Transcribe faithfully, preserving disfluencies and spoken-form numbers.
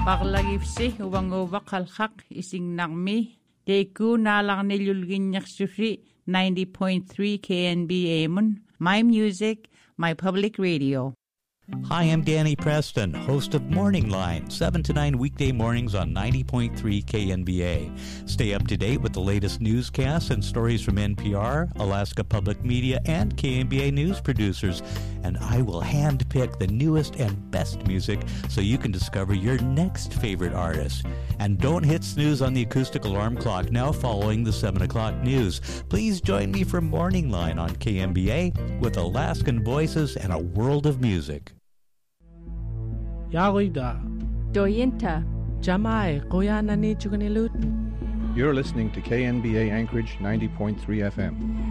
Parlagivsi uvanguvaqalqaq isignarmi teikku naalarnilulginnersusi ninety point three K N B A mun my music, my public radio. Hi, I'm Danny Preston, host of Morning Line, seven to nine weekday mornings on ninety point three K N B A. Stay up to date with the latest newscasts and stories from N P R, Alaska Public Media, and K N B A news producers. And I will handpick the newest and best music so you can discover your next favorite artist. And don't hit snooze on the acoustic alarm clock now following the seven o'clock news. Please join me for Morning Line on K N B A with Alaskan voices and a world of music. Yarida. Doyinta. Jamai, Koyanani Chuganilut. You're listening to K N B A Anchorage ninety point three F M.